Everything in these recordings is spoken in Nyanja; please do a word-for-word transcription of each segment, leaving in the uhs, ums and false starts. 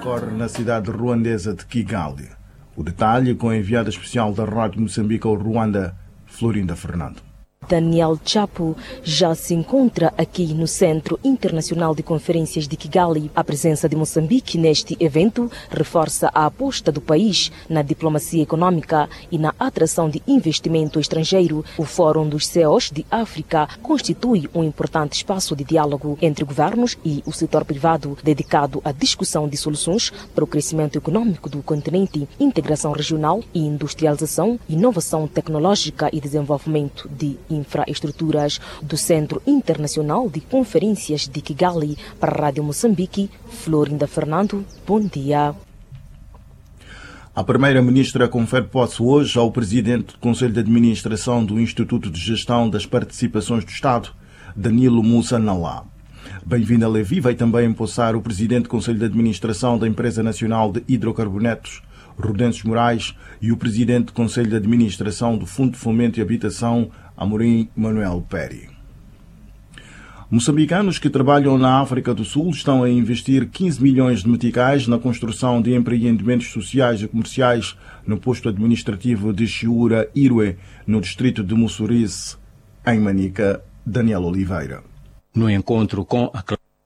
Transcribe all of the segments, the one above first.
decorre na cidade ruandesa de Kigali. O detalhe com a enviada especial da Rádio Moçambique ao Ruanda, Florinda Fernando. Daniel Chapo já se encontra aqui no Centro Internacional de Conferências de Kigali. A presença de Moçambique neste evento reforça a aposta do país na diplomacia econômica e na atração de investimento estrangeiro. O Fórum dos C E Os de África constitui um importante espaço de diálogo entre governos e o setor privado, dedicado à discussão de soluções para o crescimento econômico do continente, integração regional e industrialização, inovação tecnológica e desenvolvimento de infraestruturas. Do Centro Internacional de Conferências de Kigali, para a Rádio Moçambique, Florinda Fernando, bom dia. A primeira-ministra confere posse hoje ao presidente do Conselho de Administração do Instituto de Gestão das Participações do Estado, Danilo Musanalá. Bem-vinda Levi vai também empossar o presidente do Conselho de Administração da Empresa Nacional de Hidrocarbonetos, Rudenses Moraes, e o presidente do Conselho de Administração do Fundo de Fomento e Habitação, Amorim Manuel Peri. Moçambicanos que trabalham na África do Sul estão a investir quinze milhões de meticais na construção de empreendimentos sociais e comerciais no posto administrativo de Chiura Irue, no distrito de Mussurice, em Manica. Daniel Oliveira. No encontro com a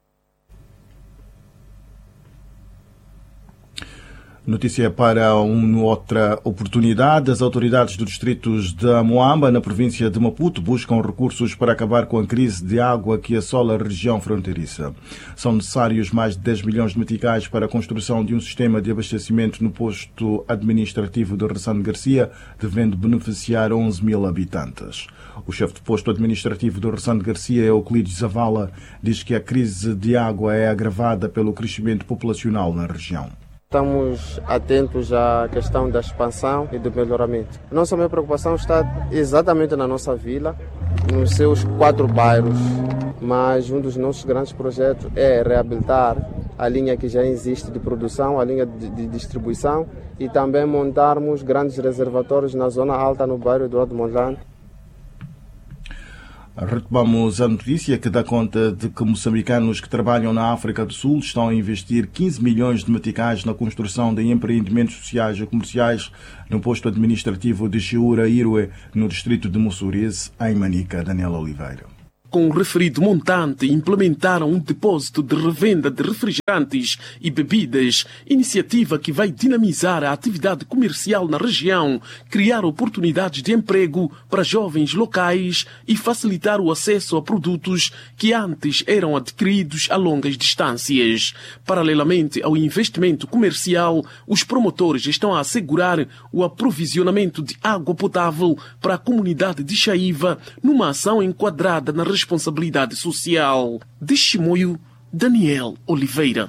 Notícia para uma outra oportunidade. As autoridades dos distritos de Moamba, na província de Maputo, buscam recursos para acabar com a crise de água que assola a região fronteiriça. São necessários mais de dez milhões de meticais para a construção de um sistema de abastecimento no posto administrativo de Ressane Garcia, devendo beneficiar onze mil habitantes. O chefe do posto administrativo de Ressane Garcia, Euclides Zavala, diz que a crise de água é agravada pelo crescimento populacional na região. Estamos atentos à questão da expansão e do melhoramento. Nossa maior preocupação está exatamente na nossa vila, nos seus quatro bairros, mas um dos nossos grandes projetos é reabilitar a linha que já existe de produção, a linha de, de distribuição, e também montarmos grandes reservatórios na zona alta, no bairro Eduardo Mondlane. Retomamos a notícia que dá conta de que moçambicanos que trabalham na África do Sul estão a investir quinze milhões de meticais na construção de empreendimentos sociais e comerciais no posto administrativo de Chiura Irue, no distrito de Mussurice, em Manica. Daniel Oliveira. Com o referido montante, implementaram um depósito de revenda de refrigerantes e bebidas, iniciativa que vai dinamizar a atividade comercial na região, criar oportunidades de emprego para jovens locais e facilitar o acesso a produtos que antes eram adquiridos a longas distâncias. Paralelamente ao investimento comercial, os promotores estão a assegurar o aprovisionamento de água potável para a comunidade de Chaiva, numa ação enquadrada na responsabilidade social. De Chimoio, Daniel Oliveira.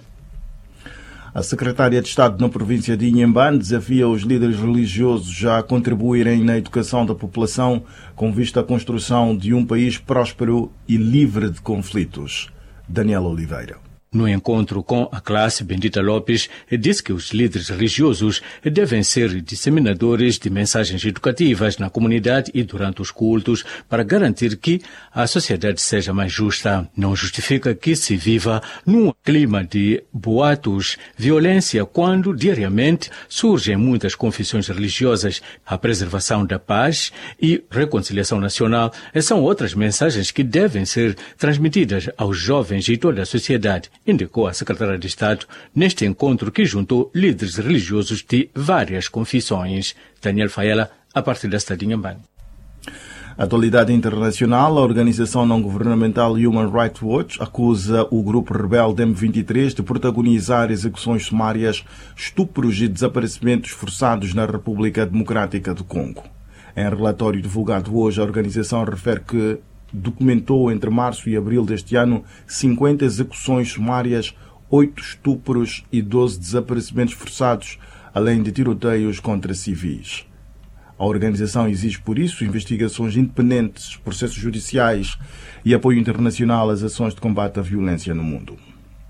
A secretária de Estado na província de Inhambane desafia os líderes religiosos a contribuírem na educação da população com vista à construção de um país próspero e livre de conflitos. Daniel Oliveira. No encontro com a classe, Bendita Lopes disse que os líderes religiosos devem ser disseminadores de mensagens educativas na comunidade e durante os cultos para garantir que a sociedade seja mais justa. Não justifica que se viva num clima de boatos, violência, quando diariamente surgem muitas confissões religiosas. A preservação da paz e reconciliação nacional são outras mensagens que devem ser transmitidas aos jovens e toda a sociedade, indicou a secretária de Estado neste encontro que juntou líderes religiosos de várias confissões. Daniel Faela, a partir da cidade de Inhambane. Atualidade internacional, a organização não-governamental Human Rights Watch acusa o grupo rebelde M vinte e três de protagonizar execuções sumárias, estupros e desaparecimentos forçados na República Democrática do Congo. Em relatório divulgado hoje, a organização refere que documentou entre março e abril deste ano cinquenta execuções sumárias, oito estupros e doze desaparecimentos forçados, além de tiroteios contra civis. A organização exige, por isso, investigações independentes, processos judiciais e apoio internacional às ações de combate à violência no mundo.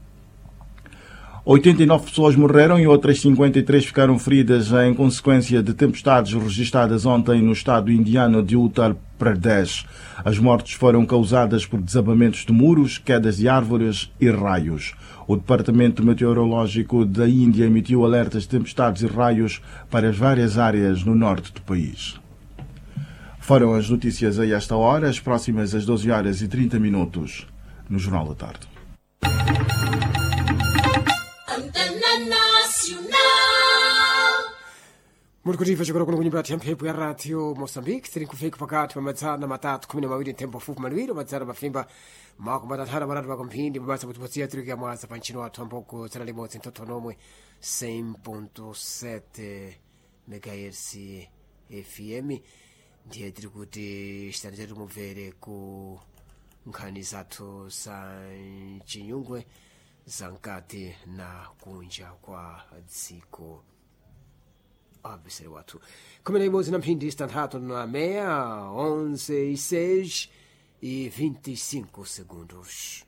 oitenta e nove pessoas morreram e outras cinquenta e três ficaram feridas em consequência de tempestades registradas ontem no estado indiano de Uttar para dez. As mortes foram causadas por desabamentos de muros, quedas de árvores e raios. O Departamento Meteorológico da Índia emitiu alertas de tempestades e raios para as várias áreas no norte do país. Foram as notícias a esta hora, as próximas às doze horas e trinta minutos, no Jornal da Tarde. Muri kuriva chikora kuno kunyumba ya mphepo ya radio Mozambique tiri kufika pakati pa madzana matatu kumi na mawiri ntembo fupi manwiro madzana mafimba mako matatara maratu pako mphindi mabasa kutipatia tiri ya mwaza pa nchino watu amboko tsana limodzi ntoto nomwe cem ponto sete megahertz F M ndiye tiri kuti chitani chetu mumvere ku nkhani zathu za chinyungwe za mkati na kunja kwa dziko abisere watu kumi na imodzi na mphindi zitantatu na meia onze e seis e vinte e cinco segundos.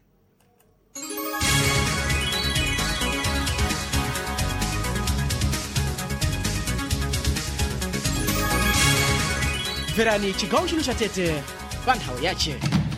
Verani chigawo chino cha Tete pa nthawi yace.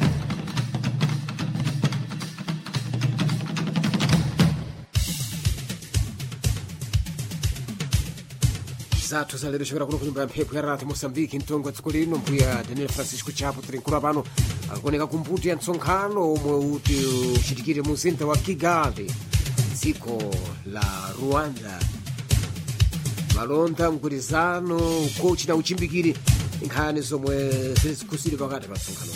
Zathu zalero chokera kuno kunyumba ya mphepo ya radio Mozambique mtongo wa dziko lino mbuya Daniel Francisco Chapo tiri nkulu pano akuoneka kumbuto ya msonkhano omwe uti uchitikire mu mzinda wa Kigali dziko la Rwanda. Malonda mgwirizano ukochi na uchimbikiri nkhani zomwe zikusiiri pakati pa msonkhano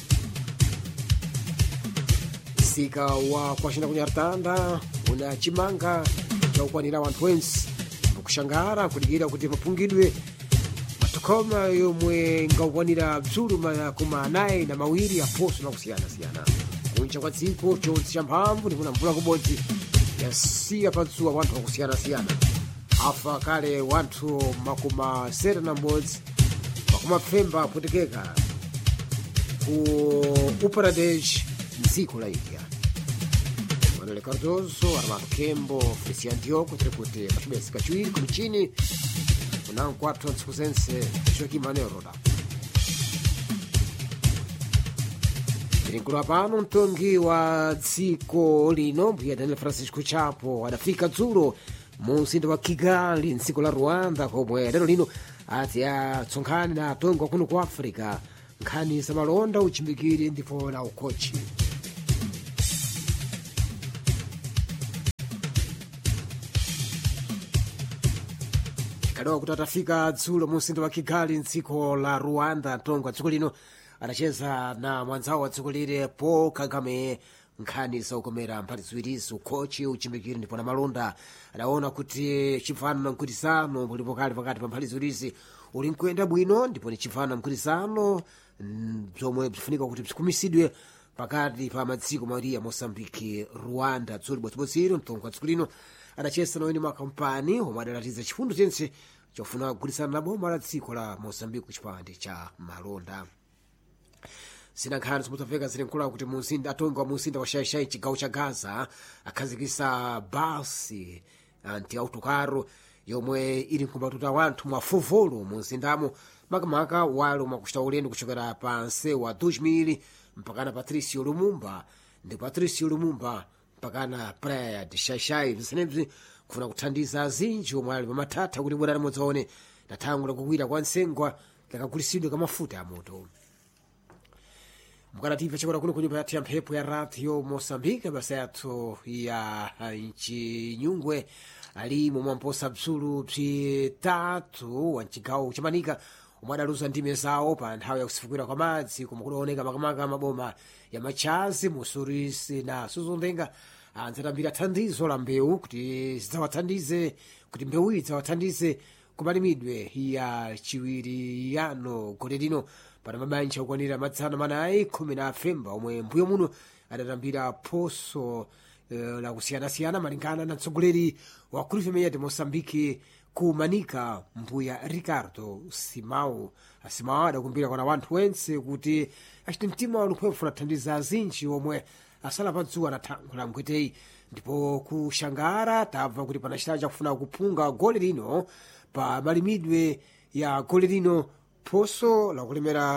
sika wa kwashina kunyartanda una chimanga cha ukwanira wanthu wensi kushangara kudigira kuti mapungidwe matukoma yomwe ngaukwanira bzulu makumi anayi na mawiri aposo na kusiyana siyana kunja kwa dziko chonse cha mphamvu ndikuna mvula kubodzi yasiya padzuwa wanthu wakusiyana siyana afa kale wanthu makumi seta na m'bodzi makumi apfemba aputikeka ku Upradesh mdziko la India. Manuel Cardoso, Armando Kembo, Feliciano Diogo, tripute pachibesi kachiwiri kumichini kuna mkwatu ntsikuzense Joaquim Manuel Roda. Tirinkulu apano mtongi wa dziko lino mbuya Daniel Francisco Chapo adafika dzulo mu mzinda wa Kigali mdziko la Rwanda komwe lero lino ati atsonkhane na atongi wa kuno ku Africa nkhani za malonda uchimbikiri ndipo na ukochi. Kado kuti atafika dzulo mu mzinda wa Kigali mdziko la Rwanda atongi wa dziko lino anacheza na mwanzawo wa dziko lile Paul Kagame nkhani za ukomera mphati ziwirizi ukochi uchimbikiri ndipo na malonda. Adaona kuti chimfano na mkwirizano ulipo kale pakati pa mphati ziwirizi uli nkuenda bwino ndipo ni chimfano na mkwirizano zomwe bzifunika kuti bzikumisidwe pakati pa madziko mawiri ya Mozambique Rwanda. Dzulo botsiboziro mtongi wa dziko lino adachesa naweni makampani omwe adalatiza chifundo chense chofuna kugwirizana na boma la dziko la Mozambique kuchipande cha malonda. Sina nkhani zimutafeka zili nkula kuti muzinda atongi wa muzinda wa shaishai chigawo cha Gaza akhazikisa basi anti autokaro yomwe ili nkumbatuta wanthu mwafuvulu muzindamo makamaka wale umakuchita ulendo kuchokera pansi wa dois mil mpakana Patricio Lumumba ndi Patricio Lumumba mpakana Praia de Xai-Xai visenebzi kufuna kuthandiza azinji omwe ali pamathatha kuti bwerani mudzaone na thangu lakukwira kwa nsengwa lakagulisidwe ka mafuta ya moto. Mukanatimva chakula kuno kunyumba ya mphepo ya radio Mozambique basa yathu ya Chinyungwe alimo mwamposa bzulu bzitatu wa mchigawo chamanika omwe adaluza ndime zawo pa nthawi ya kusefukira kwa madzi koma kunaoneka makamaka maboma ya Machazi, Musurisi na Suzundenga anzatambira thandizo la mbewu kuti zidzawathandize kuti mbewu idzawathandize kumalimidwe ya chiwiri yano gole lino pana mabanja okwanira madzana manayi khumi na afemba omwe mbuyo muno adatambira phoso uh, la kusiyana-siyana malingana na mtsogoleri wa Cruz Vermelha de Moçambique ku Manika mbuya Ricardo Simão. Simão adakumbira kwa wanthu wense kuti achite mtima walumphe kufuna kuthandiza azinji omwe asala padzuwa na thango la mkweteyi ndipo kushangara tabva kuti panachita chakufuna kuphunga gole lino pa malimidwe ya gole lino phoso la kulemera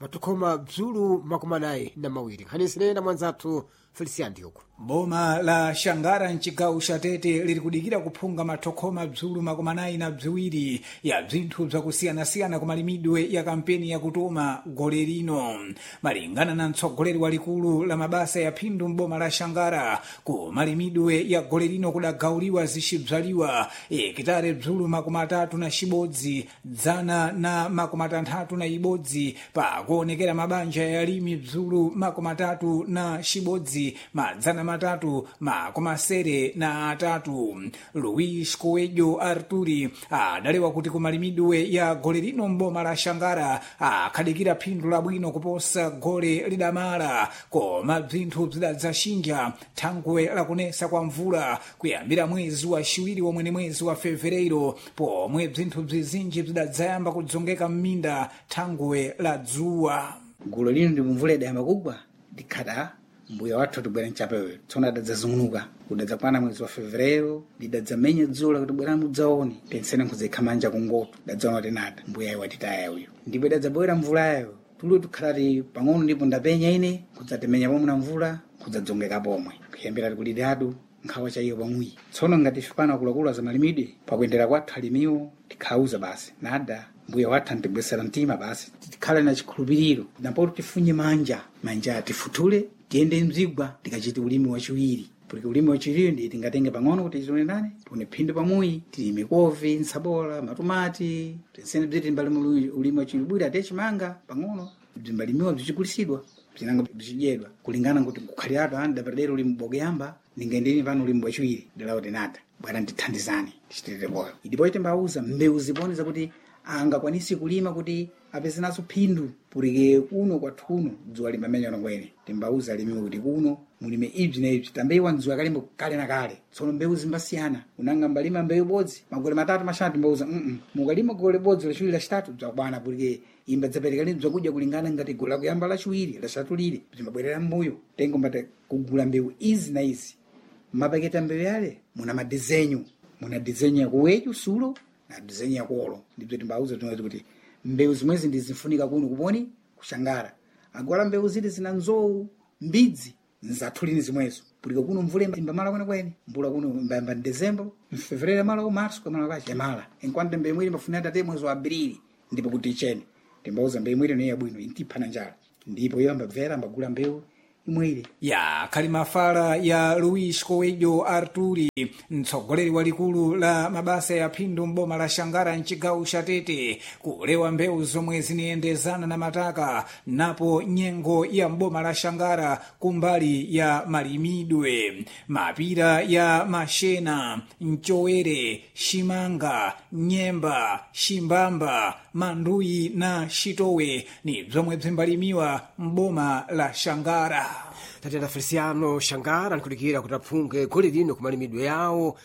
patokhoma bzulu makumi anayi na mawiri nkhanisire na mwanzathu felician diogo. boma la Shangara mchigawo cha Tete liri kudikira kuphunga mathokhoma bzulu makumi anayi na bziwiri ya bzinthu bzakusiyanasiyana ku malimidwe ya kampeni ya kutoma gole lino. malingana na mtsogoleri walikulu la mabasa ya phindu mboma la Shangara, ku malimidwe ya gole lino kudagawuliwa zicibzaliwa ekitare bzulu makumi atatu na cibodzi dzana na makumi atanthatu na ibodzi pa kuonekera mabanja ya limi bzulu makumi atatu na cibodzi madzana matatu makumi asere na atatu. Luis Coelho Arturi adalewa kuti kumalimidwe ya gole lino mboma la Shangara akhadikira phindu labwino kuposa gole lidamala, koma bzinthu bzidadzaxinja thangwe lakunesa kwa mvula kuyambira mwezi wa ciwiri womwe ni mwezi wa Fevereiro, pomwe bzinthu bzizinji bzidadzayamba kudzongeka m'minda thangwe la dzuwa. gole lino ndi mvula idayamba kugwa ndikhada mbuya wathu tibwera mchapewe tsona adadzazung'unuka kudadzakwana mwezi wa Fevereiro lidadzamenya dzuwa kuti bwera mudzaone tensene nkhuzekha manja kungoto dadzaona tinada mbuya ayi watitaya uyu ndipo idadzabwera mvulayo tulo tukhalati pang'ono ndipo ndapenya ine kudzatemenya pomwe na mvula kudzadzongeka pomwe kuyambira tikulidatu nkhawa chaiyo pamwi. Tsono ngati fipana akulakulu za malimidwe pakuyendera kwathu alimiwo tikhauza basi nada mbuya wathu antibwesera mtima basi tikhale na chikhulupiriro napo tifunye manja manja tifutule tiende mzigwa tikachiti ulimi wachiwiri, porque ulimi wachiwiri ndi tingatenge pang'ono kuti tione nane tune phindu pamuyi tilime kovi nsabola matumati tinsene bziti mbali ulimi wachiwiri bwira techimanga pang'ono bzimbalimiwa bzichikulisidwa bzinanga bzichidyedwa kulingana kuti kukhali ato anda perdera ulimi bogeyamba ningendeni pano ulimi wachiwiri ndilawo tinata bwana ndithandizani tichitire boyo ndipo timbauza mbewu zipone zakuti angakwanisi kulima kuti apezenaso phindu purike kuno kwathuno dzuwa limbamenya nongwene timbauza alimiwe kuti kuno mulime ibzi na ibzi tambewa dzuwa kalimbo kale na kale. Tsono mbewu zimbasiyana unanga mbalima mbewu bodzi magole matatu mashanu timbauza mm mukalima gole bodzi lachiwiri lachitatu dzakubana purike imba dzapereka lini dzakudya kulingana ngati gula kuyamba lachiwiri lachitatu lili zimbabwerera mbuyo tengo mbate kugula mbewu izi na izi mapaketa mbewu yale muna madizenyu muna dizenyu ya kuwechu sulo na dizenyu ya kuolo ndibzo timbauza tunaweza kuti mbewu zimwezi ndizifunika kuno kuponi kushangara agwala mbewu ziti zina nzou mbidzi nzathulini zimwezo pulika kuno mvule imbamala kwene kwene mbula kuno mbamba December Fevereiro mala Marso kamala kachi yamala enquanto mbewu mwili mafuna tate mwezi wa Abril ndipo kuti ichene timbauza mbewu mwili ne yabwino intipana njala ndipo yamba vera mbagula mbewu imwile ya kalimafala ya Luis Coelho Arturi, mtsogoleri walikulu la mabasa ya phindu mboma la Shangara mchigawo cha Tete, kulewa mbewu zomwe ziniyendezana na mataka napo nyengo ya mboma la Shangara kumbali ya malimidwe. Mapira ya mashena, nchowere, shimanga, nyemba, shimbamba, manduyi na shitowe ni zomwe bzimbalimiwa mboma la Shangara. Tatenda Feliciano Shangara nkulikira kutaphunge gole lino kumalimidwe yawo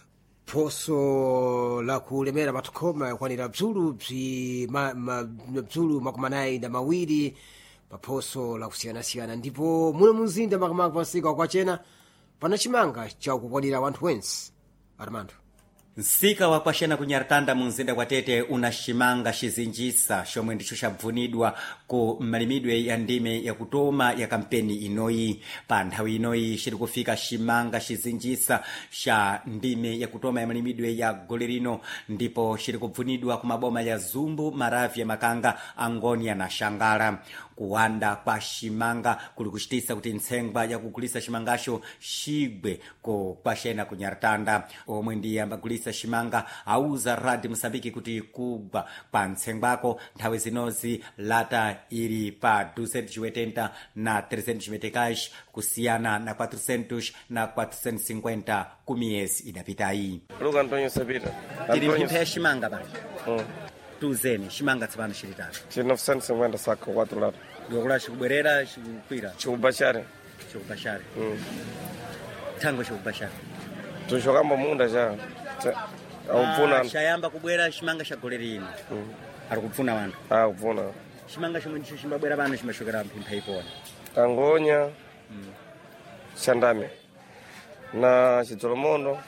phoso la kulemera matokhoma yakwanira bzulu bzi ma, ma, bzulu makumi anayi na mawiri pa phoso la kusiyanasiyana ndipo muno mumzinda makamaka pasika wakwachena pana chimanga cha kukwanira wanthu wensi. Armando nsika wakwashena kunyartanda munzinda kwa Tete una shimanga shizinjisa shomwe ndicho shabvunidwa ku malimidwe ya ndime ya kutoma ya kampeni inoyi. Pa nthawi inoyi shiri kufika shimanga shizinjisa sha ndime ya kutoma ya malimidwe ya gole lino ndipo shiri kubvunidwa ku maboma ya Zumbu, Maravya, Makanga, Angonia na Shangara. Kuwanda kwa shimanga kuli kuchitisa kuti ntsengwa ya kugulisa shimangasho shigwe ko kwashena kunyartanda omwe ndiye ambagulisa shimanga auza Radio Msambiki kuti kugwa pa ntsengwako nthawi zinozi lata ili pa duzentos chiwetenta na trezentos chimetekash kusiyana na quatrocentos na quatrocentos e cinquenta kumiyezi idapitayi. Luka Antonio Sabita Tiri mpimpa ya shimanga bali mm. Tuzeni shimanga tsapano shilitano chiri novecentos e cinquenta saka quatro lato ndokula chikubwerera chikukwira chikubashare chikubashare mm. Tango chikubashare tushokamba munda cha aupfuna ah, shayamba kubwera shimanga sha gole lino mm. ari kupfuna vantu ah kupfuna shimanga chomwe ndicho chimbabwera vanhu chimashokera mphimpha ipona Angonia mm. Chandame na Chidzolomondo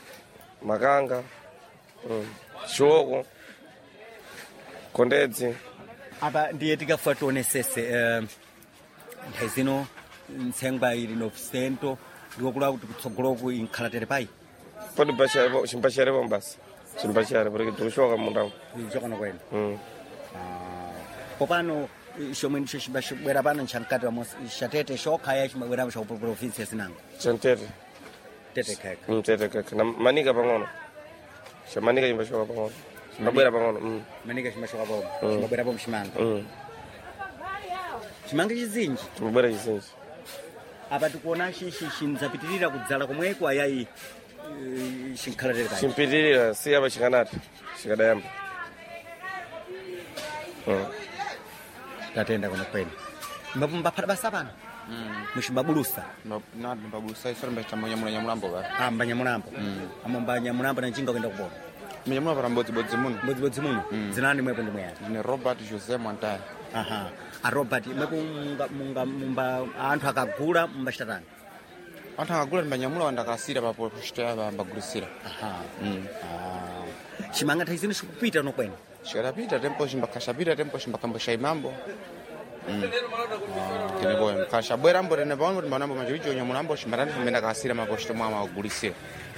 Makanga mm. Shoko Kondedzi apa ndiye tikafuatonesese uh, nthawi zino ntsengwa ili novusento ndikokula kuti kutsogoloku inkhala pai pode bashare chimbashare bombasa chimbashare porque tulishoka mundamu choka nokwena mm. popano shomwe ndicho chimbashibwera pano nchankati wa chatete shokha ya chimabwera cha province sinanga chantete tete kaka mm tete kaka na manika pang'ono chamanika chimbashoka pang'ono chimabwera pang'ono mm manika chimbashoka pang'ono chimabwera po mchimanga mm chimanga chizinji chimabwera chizinji apa tikuona shishi shinzapitirira kudzala komweko ayayi chinkhala tete kaka chimpitirira si apa chikanati chikadayamba mm tatenda kuna kwenu mbapata basa pano mushimabulusa na mbabulusa isoro mbachamba nyamula nyamulambo ba ah mbanyamulambo amamba nyamulambo na njinga kwenda kubona nyamula para mbodzi bodzi muno mbodzi bodzi muno zinani mwepo ndi mweya ni Robert Jose Montaya aha a Robert mwepo munga mumba anthu akagula mbashatani anthu akagula mbanyamula wandakasira papo kushitaya bambagulisira aha ah chimanga thaizini sikupita no kwenu shikadapita tempo chimbakashapita tempo chimbakambosha imambo tenebo mkashabwera mbo tenebo mbo manambo majicho nyamulambo chimbarani kumenda kasira maposto mwa magulisira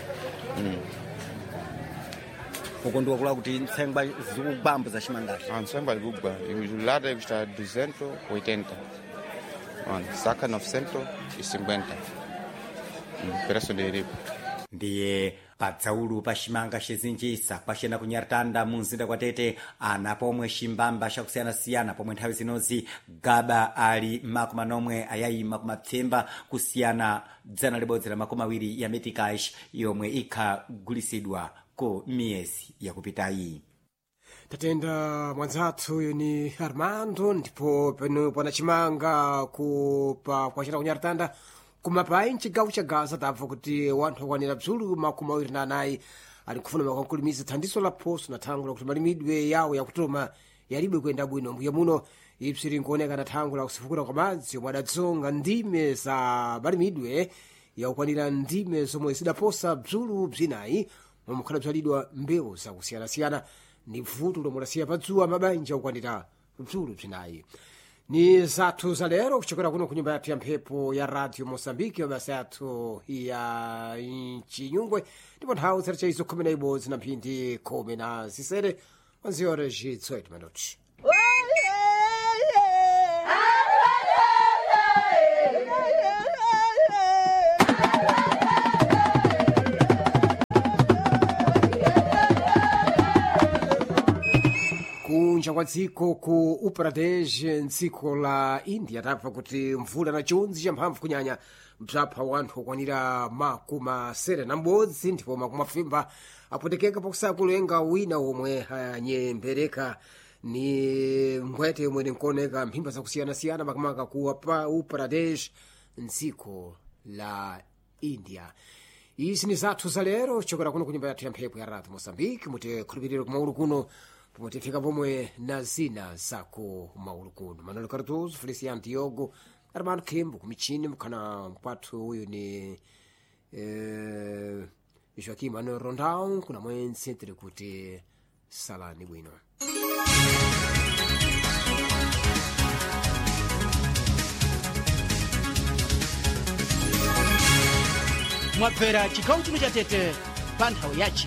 uko ndo kula kuti ntsengwa zikubamba za chimangashi ah ntsengwa likubwa ilata kusta duzentos e oitenta on saka novecentos e cinquenta preço de ripo ndiye padzaulu pa chimanga chizinjisa pachena kunyartanda munzinda kwa Tete ana pomwe chimbamba chakusiyana-siyana pomwe nthawi zinozi gaba ali makumi anomwe ayayi makumi apfemba kusiyana dzana libodzi la makumi awiri ya metikash yomwe ikhagulisidwa ku miyezi yakupitayi. tatenda mwanzathu uyu ni Armando ndipo pano pana chimanga kupa kwachena kunyartanda kumapai mchigawo cha Gaza tabva kuti wanthu akwanira bzulu makumi awiri na anayi ali kufuna makankulimiza thandizo la poso na thango lakuti malimidwe yawo yakutoma yalibe kuyenda bwino mbuya muno ipsi linkuoneka na thango la kusefukira kwa madzi yomwe adadzonga ndime za malimidwe yakukwanira ndime zomwe zidaposa bzulu bzinayi momwe khala bzalidwa mbewu zakusiyana-siyana ni vuto lomwe lasiya padzuwa mabanja akukwanira bzulu bzinayi. Ni zathu za lero kuchokera kuno kunyumba yathu ya mphepo ya Radio Mosambiki mabasa yathu ya Chinyungwe ndipo nthawi zati chaizo khumi na ibodzi na mphindi khumi na zisere wanziyore zitsoetu manoti kunja kwa dziko ku Uttar Pradesh mdziko la India tabva kuti mvula na chiunzi cha mphamvu kunyanya bzapha wanthu okwanira makumi asere na m'bodzi ndipo makumi apfemba apotekeka pakusakulenga wina omwe anyembereka ni ngwete yomwe ninkuoneka mphimba zakusiyana-siyana makamaka ku Uttar Pradesh mdziko la India. Izi ni zathu za lero chokera kuno kunyumba yathu ya mphepo ya Radio Mosambiki muti khulupiriro kumaulu kuno pomutifika pomwe na zina zako maulu kuno Manuel Cardoso, Feliciano Diogo, Armando Kembo kumichini mkhana mpathu uyu ni eh, Joaquim Manuel Rondão kuna mwense tiri kuti salani bwino. mwabvera chikhawu chino cha Tete pa nthawi yace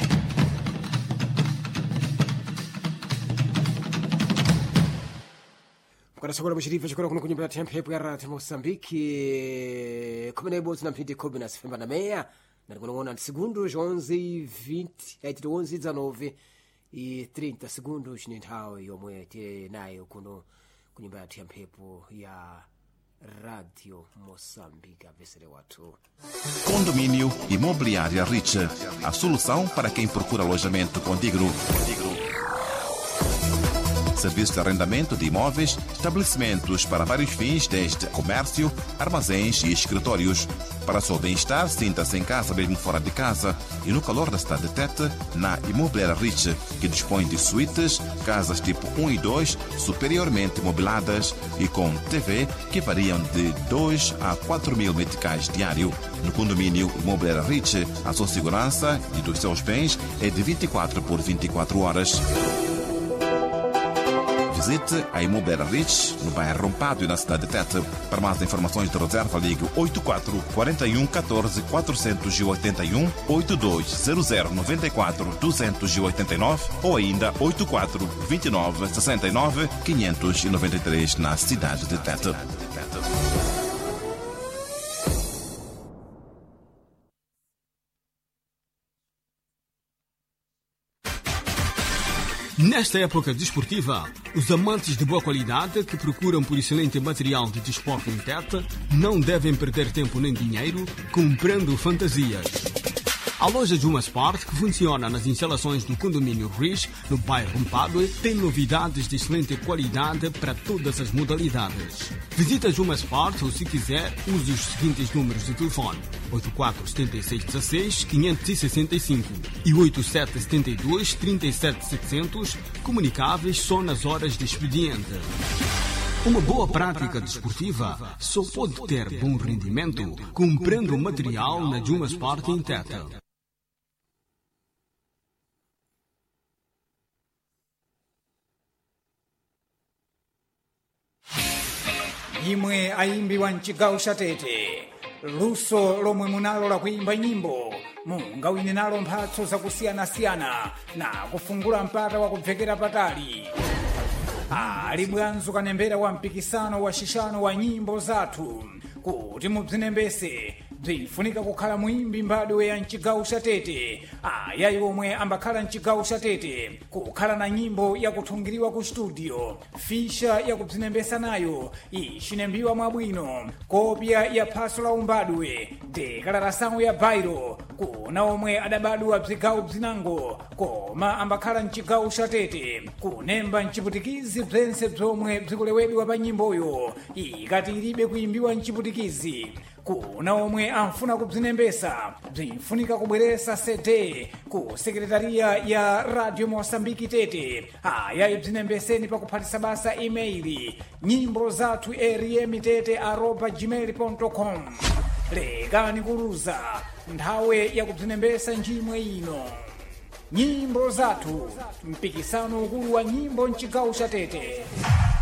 mukadasokola muchilipa chikola kuno kunyumba yathu ya mphepo ya Radio Mosambiki khumi na ibodzi na mphindi khumi na zifemba na meya nati kunoona segundu onze vinte aitire onze dzanove e trinta segundu chine nthawi yomwe tinayo kuno kunyumba yathu ya mphepo ya Radio Moçambique, avesere watu. Condomínio Imobiliária Rich, a solução para quem procura alojamento condigno. Serviço de arrendamento de imóveis, estabelecimentos para vários fins, desde comércio, armazéns e escritórios. Para seu bem-estar, sinta-se em casa mesmo fora de casa e no calor da cidade de Tete, na Imobiliária Rich, que dispõe de suítes, casas tipo um e dois, superiormente mobiladas e com T V que variam de dois a quatro mil meticais diário. No condomínio Imobiliária Rich, a sua segurança e dos seus bens é de vinte e quatro por vinte e quatro horas. visite a Imobeira Rich, no bairro Rompado e na cidade de Tete. Para mais informações de reserva, ligue oito quatro quatro um um quatro quatro oito um, oito dois zero zero nove quatro dois oito nove ou ainda oito quatro dois nove seis nove cinco nove três na cidade de Tete. Nesta época desportiva, os amantes de boa qualidade que procuram por excelente material de desporto em Tete não devem perder tempo nem dinheiro comprando fantasias. A loja Juma Sport, que funciona nas instalações do condomínio Rich, no bairro Mpadue, tem novidades de excelente qualidade para todas as modalidades. Visita Juma Sport ou, se quiser, use os seguintes números de telefone: oito quatro sete seis um seis cinco seis cinco e oito sete sete dois três sete sete zero zero, comunicáveis só nas horas de expediente. Uma boa prática desportiva só pode ter bom rendimento comprando material na Juma Sport em Tete. imwe aimbi wa mchigawo cha Tete, luso lomwe munalo la kuimba nyimbo mungawine nalo mphatso zakusiyana-siyana na kufungula mpata wa kubvekera patali. Ali bwanzo kanembera wa mpikisano wa shishano wa nyimbo zathu kuti mubzinembese bzifunika kukhala muimbi mbadwe ya mchigawo cha Tete, ayayi omwe ambakhala mchigawo cha Tete kukhala na nyimbo ya kuthungiriwa ku studio, fisha ya kubzinembesa nayo ishinembiwa mwabwino, kopya ya phaso la umbadwe, dekalarasango ya bairo kuna omwe adabadwa bzigawo bzinango koma ambakhala mchigawo cha Tete kunemba mchiputikizi bzense bzomwe bzikulewedwa pa nyimboyo ikati ilibe kuimbiwa mchiputikizi. Kuna omwe amfuna kubzinembesa bzinfunika kubweresa C D ku sekretariya ya Radio Mosambiki Tete, ayayi bzinembeseni pa kuphatisa basa emaili nyimbo zathu rmtete arroba gmail ponto com. Lekani kuluza nthawe ya kubzinembesa njimwe ino. Nyimbo zathu, mpikisano ukulu wa nyimbo mchigawo cha Tete.